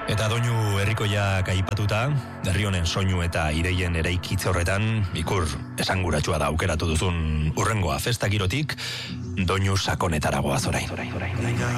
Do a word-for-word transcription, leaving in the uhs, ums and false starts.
Eta doinu herrikoiak aipatuta, herri honen soinu eta ideien eraikitze horretan, ikur esanguratsua da aukeratu duzun urrengoa festa girotik, doinu sakonetara goaz orain.